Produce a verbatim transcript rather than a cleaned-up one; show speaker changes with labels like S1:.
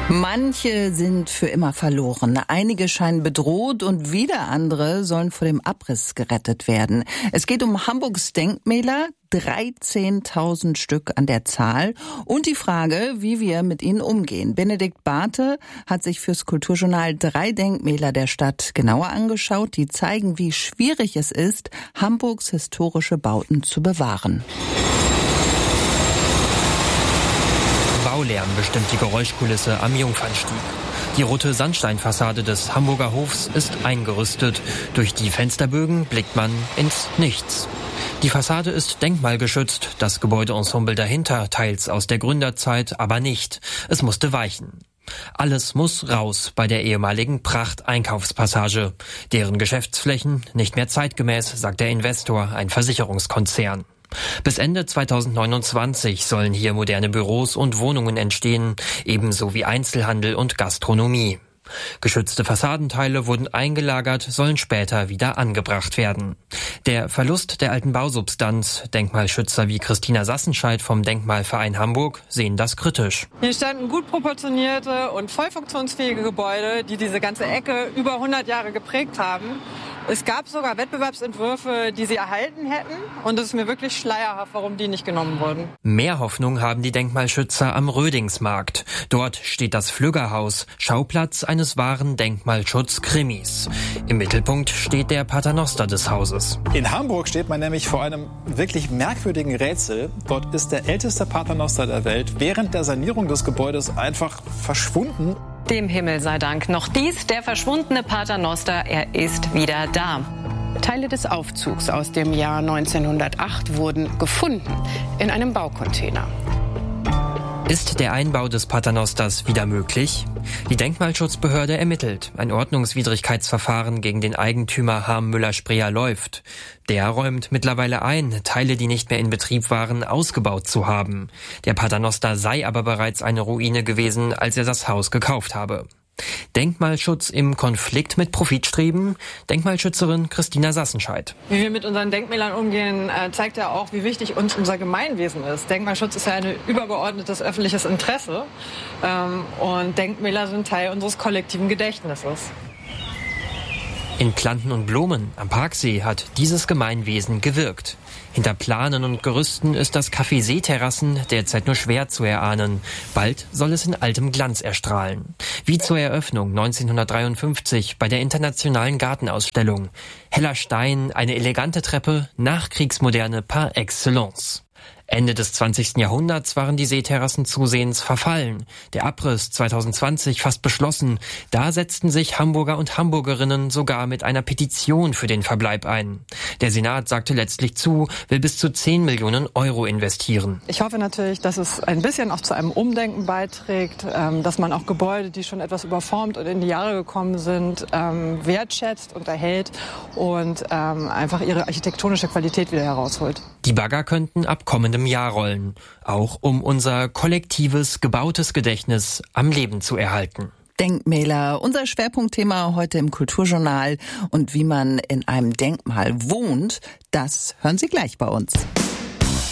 S1: Manche sind für immer verloren. Einige scheinen bedroht und wieder andere sollen vor dem Abriss gerettet werden. Es geht um Hamburgs Denkmäler, dreizehntausend Stück an der Zahl, und die Frage, wie wir mit ihnen umgehen. Benedikt Barthe hat sich fürs Kulturjournal drei Denkmäler der Stadt genauer angeschaut, die zeigen, wie schwierig es ist, Hamburgs historische Bauten zu bewahren.
S2: Baulärm bestimmt die Geräuschkulisse am Jungfernstieg. Die rote Sandsteinfassade des Hamburger Hofs ist eingerüstet. Durch die Fensterbögen blickt man ins Nichts. Die Fassade ist denkmalgeschützt, das Gebäudeensemble dahinter teils aus der Gründerzeit, aber nicht. Es musste weichen. Alles muss raus bei der ehemaligen Pracht-Einkaufspassage. Deren Geschäftsflächen nicht mehr zeitgemäß, sagt der Investor, ein Versicherungskonzern. Bis Ende zweitausendneunundzwanzig sollen hier moderne Büros und Wohnungen entstehen, ebenso wie Einzelhandel und Gastronomie. Geschützte Fassadenteile wurden eingelagert, sollen später wieder angebracht werden. Der Verlust der alten Bausubstanz, Denkmalschützer wie Christina Sassenscheidt vom Denkmalverein Hamburg sehen das kritisch.
S3: Hier standen gut proportionierte und voll funktionsfähige Gebäude, die diese ganze Ecke über hundert Jahre geprägt haben. Es gab sogar Wettbewerbsentwürfe, die sie erhalten hätten, und es ist mir wirklich schleierhaft, warum die nicht genommen wurden.
S2: Mehr Hoffnung haben die Denkmalschützer am Rödingsmarkt. Dort steht das Flüggerhaus, Schauplatz eines wahren Denkmalschutz-Krimis. Im Mittelpunkt steht der Paternoster des Hauses.
S4: In Hamburg steht man nämlich vor einem wirklich merkwürdigen Rätsel. Dort ist der älteste Paternoster der Welt während der Sanierung des Gebäudes einfach verschwunden.
S5: Dem Himmel sei Dank. Noch dies, der verschwundene Paternoster, er ist wieder da.
S6: Teile des Aufzugs aus dem Jahr neunzehnhundertacht wurden gefunden in einem Baucontainer.
S2: Ist der Einbau des Paternosters wieder möglich? Die Denkmalschutzbehörde ermittelt. Ein Ordnungswidrigkeitsverfahren gegen den Eigentümer Harm Müller-Spreer läuft. Der räumt mittlerweile ein, Teile, die nicht mehr in Betrieb waren, ausgebaut zu haben. Der Paternoster sei aber bereits eine Ruine gewesen, als er das Haus gekauft habe. Denkmalschutz im Konflikt mit Profitstreben? Denkmalschützerin Christina Sassenscheidt.
S3: Wie wir mit unseren Denkmälern umgehen, zeigt ja auch, wie wichtig uns unser Gemeinwesen ist. Denkmalschutz ist ja ein übergeordnetes öffentliches Interesse, und Denkmäler sind Teil unseres kollektiven Gedächtnisses.
S2: In Planten und Blumen am Parksee hat dieses Gemeinwesen gewirkt. Hinter Planen und Gerüsten ist das Café Seeterrassen derzeit nur schwer zu erahnen. Bald soll es in altem Glanz erstrahlen. Wie zur Eröffnung neunzehnhundertdreiundfünfzig bei der Internationalen Gartenausstellung. Heller Stein, eine elegante Treppe, Nachkriegsmoderne par excellence. Ende des zwanzigsten Jahrhunderts waren die Seeterrassen zusehends verfallen. Der Abriss zweitausendzwanzig fast beschlossen. Da setzten sich Hamburger und Hamburgerinnen sogar mit einer Petition für den Verbleib ein. Der Senat sagte letztlich zu, will bis zu zehn Millionen Euro investieren.
S3: Ich hoffe natürlich, dass es ein bisschen auch zu einem Umdenken beiträgt, dass man auch Gebäude, die schon etwas überformt und in die Jahre gekommen sind, wertschätzt und erhält und einfach ihre architektonische Qualität wieder herausholt.
S2: Die Bagger könnten ab kommendem Jahr rollen, auch um unser kollektives, gebautes Gedächtnis am Leben zu erhalten.
S1: Denkmäler, unser Schwerpunktthema heute im Kulturjournal, und wie man in einem Denkmal wohnt, das hören Sie gleich bei uns.